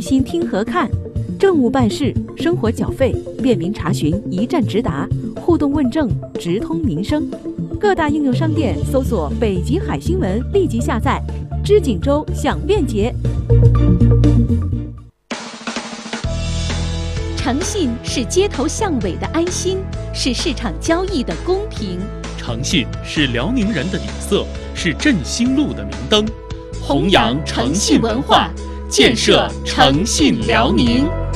心听和看，政务办事、生活缴费便民查询一站直达，互动问政直通民生。各大应用商店搜索北极海新闻，立即下载。知锦州享便捷。 诚信是街头巷尾的安心，是市场交易的公平。 诚信是辽宁人的底色，是振兴路的明灯。弘扬诚信文化，建设诚信辽宁。